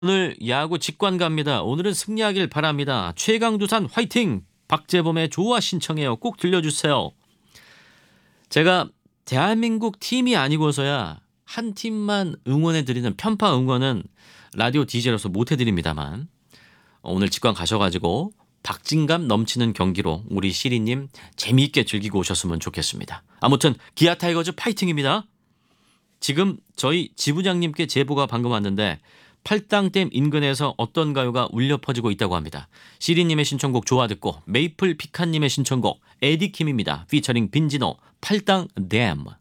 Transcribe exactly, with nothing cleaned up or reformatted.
오늘 야구 직관 갑니다. 오늘은 승리하길 바랍니다. 최강두산 화이팅! 박재범의 좋아 신청해요. 꼭 들려주세요. 제가 대한민국 팀이 아니고서야 한 팀만 응원해드리는 편파 응원은 라디오 디제이로서 못해드립니다만 오늘 직관 가셔가지고 박진감 넘치는 경기로 우리 시리님 재미있게 즐기고 오셨으면 좋겠습니다. 아무튼 기아 타이거즈 파이팅입니다. 지금 저희 지부장님께 제보가 방금 왔는데 팔당댐 인근에서 어떤 가요가 울려 퍼지고 있다고 합니다. 시리님의 신청곡 좋아 듣고 메이플 피칸님의 신청곡 에디킴입니다. 피처링 빈지노 팔당댐.